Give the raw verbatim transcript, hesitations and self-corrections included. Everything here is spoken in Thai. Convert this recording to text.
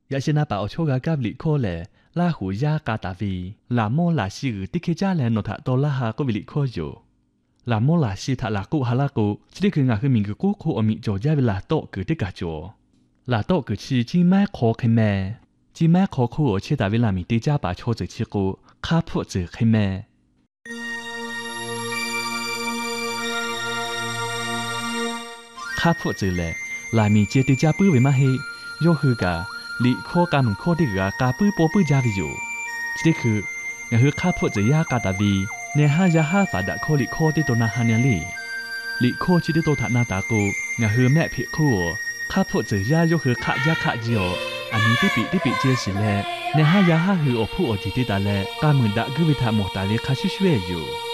ยาชนะป่าเอาโชกากับลิโคแลลาหูยากาตาวีลาโมลาชิกติเคจ้าแลนโนทะโตลาฮาก็วิลิโคอยู่ลาโมลาชิทะลากุฮาลากุชิดิคืองาคือมิงกุกุโคอมิโจยาเวลาโตคือติกาโจลาโตคือชีจิแม่โคเคแม่จิแม่โคคูโอเชตาเวลามิติจ้าป่าโชจือชิกุคาพูจือเคแม่คาพูจือแลลามีเจติจ้าปื้อเวมาเฮโยคือกาลิโคกาเหมือนโคที่กากาปื้อโปปื้อยากอยู่ชิดิคืองาคือคาพูจือยากาตาวีเนฮายาฮาฝาดะโคลิโคติโตนาฮาเนลีลิโคชิดิโตทานาตากูงาคือแม่ผิคู่ข้าพูดจือยาโยคือขะยาขะจิโออันนี้ที่ปีที่ปีเจสิแลเนฮายาฮาคืออผู้อจิติตาแลกาเหมือนดะกุวิธาโมตาเลคาชิชเวอยู่